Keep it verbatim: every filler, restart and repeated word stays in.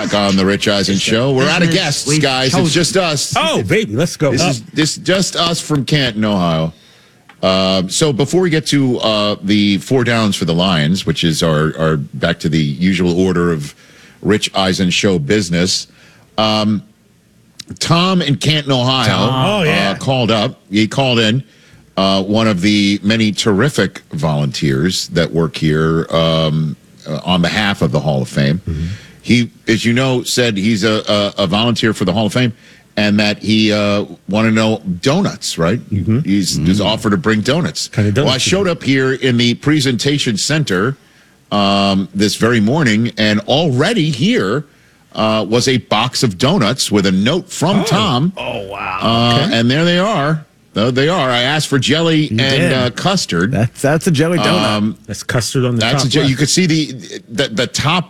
Back on the Rich Eisen Show. We're out of guests, We've guys. chosen- It's just us. Oh, baby, let's go. This up. is this just us from Canton, Ohio. Uh, so before we get to uh, the four downs for the Lions, which is our, our back to the usual order of Rich Eisen Show business, um, Tom in Canton, Ohio, Tom. Oh, yeah. uh, called up. He called in. Uh, one of the many terrific volunteers that work here um, uh, on behalf of the Hall of Fame. Mm-hmm. He, as you know, said he's a, a, a volunteer for the Hall of Fame and that he uh, wanted to know donuts, right? Mm-hmm. He's, mm-hmm. he's offered to bring donuts. Kind of donuts. Well, I showed up here in the presentation center um, this very morning, and already here uh, was a box of donuts with a note from oh. Tom. Oh, wow. Uh, okay. And there they are. Though they are. I asked for jelly you and uh, custard. That's that's a jelly donut. Um, that's custard on the that's top. a jelly. left. You could see the, the the top